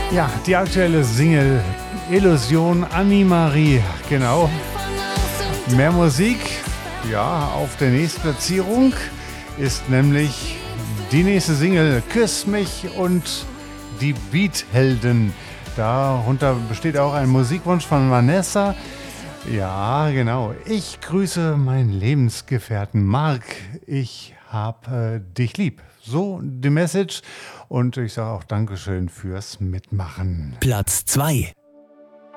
Ja, die aktuelle Single Illusion Annemarie, genau. Mehr Musik, ja, auf der nächsten Platzierung ist nämlich die nächste Single Küss mich und die Beathelden. Darunter besteht auch ein Musikwunsch von Vanessa. Ja, genau. Ich grüße meinen Lebensgefährten Marc. Ich hab dich lieb. So die Message. Und ich sage auch Dankeschön fürs Mitmachen. Platz 2.